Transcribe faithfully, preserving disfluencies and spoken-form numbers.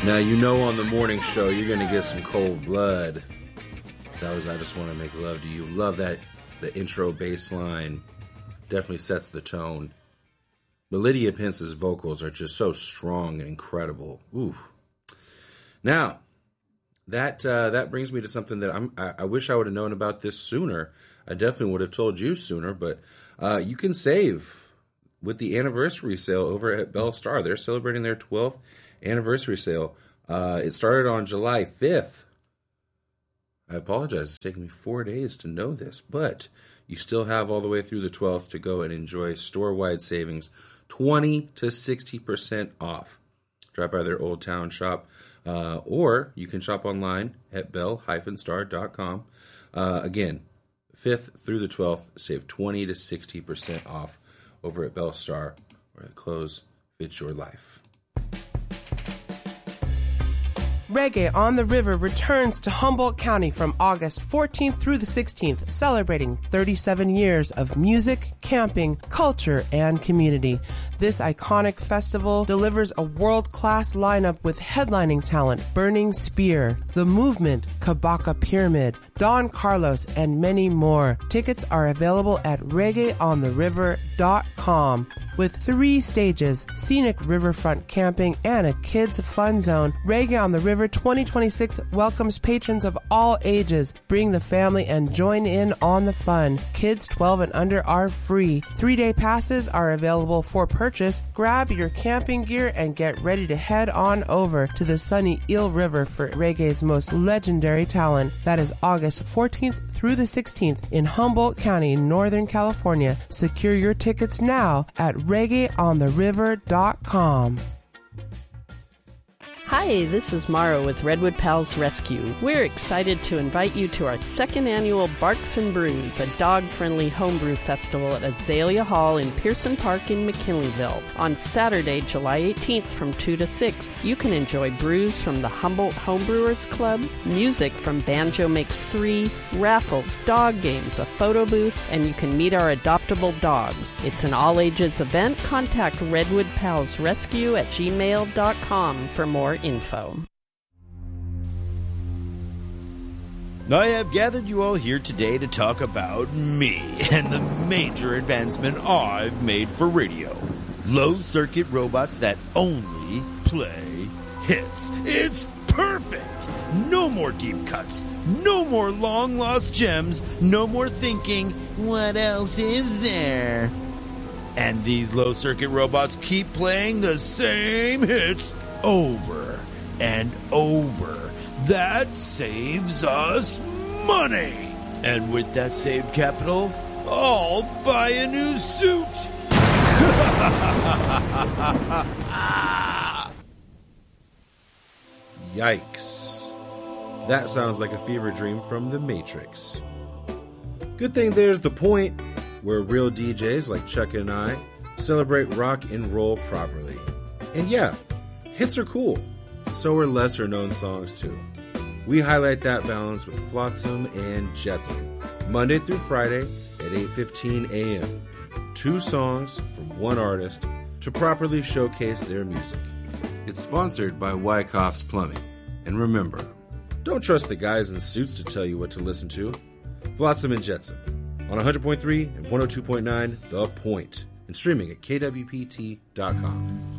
Now, you know on the morning show, you're going to get some Cold Blood. That was I Just Want to Make Love to You. Love that. The intro bass line definitely sets the tone. But Lydia Pence's vocals are just so strong and incredible. Ooh. Now, that uh, that brings me to something that I'm, I, I wish I would have known about this sooner. I definitely would have told you sooner, but uh, you can save with the anniversary sale over at Bell Star. They're celebrating their twelfth anniversary sale. Uh, it started on July fifth. I apologize. It's taken me four days to know this, but you still have all the way through the twelfth to go and enjoy store-wide savings, twenty to sixty percent off. Drop by their Old Town shop, uh, or you can shop online at bell dash star dot com. Uh, again, fifth through the twelfth, save twenty to sixty percent off over at Bell Star, where the clothes fit your life. Reggae on the River returns to Humboldt County from August fourteenth through the sixteenth, celebrating thirty-seven years of music, camping, culture, and community. This iconic festival delivers a world-class lineup with headlining talent Burning Spear, The Movement, Kabaka Pyramid, Don Carlos, and many more. Tickets are available at reggae on the river dot com. With three stages, scenic riverfront camping, and a kids' fun zone, Reggae on the River twenty twenty-six welcomes patrons of all ages. Bring the family and join in on the fun. Kids twelve and under are free. Three-day passes are available for purchase. Grab your camping gear and get ready to head on over to the sunny Eel River for Reggae's most legendary talent. That is August fourteenth through the sixteenth in Humboldt County, Northern California. Secure your tickets now at reggae on the river dot com. Hi, this is Mara with Redwood Pals Rescue. We're excited to invite you to our second annual Barks and Brews, a dog-friendly homebrew festival at Azalea Hall in Pearson Park in McKinleyville. On Saturday, July eighteenth from two to six, you can enjoy brews from the Humboldt Homebrewers Club, music from Banjo Makes Three, raffles, dog games, a photo booth, and you can meet our adoptable dogs. It's an all-ages event. Contact Redwood Pals Rescue at gmail dot com for more info. I have gathered you all here today to talk about me and the major advancement I've made for radio. Low-circuit robots that only play hits. It's perfect! No more deep cuts. No more long-lost gems. No more thinking, what else is there? And these low-circuit robots keep playing the same hits over and over. That saves us money. And with that saved capital, I'll buy a new suit. Yikes. That sounds like a fever dream from The Matrix. Good thing there's The Point, where real D Js like Chuck and I celebrate rock and roll properly. And yeah, hits are cool. So are lesser known songs too. We highlight that balance with Flotsam and Jetsam, Monday through Friday at eight fifteen a.m. Two songs from one artist to properly showcase their music. It's sponsored by Wyckoff's Plumbing. And remember, don't trust the guys in suits to tell you what to listen to. Flotsam and Jetsam on one hundred point three and one oh two point nine The Point, and streaming at K W P T dot com.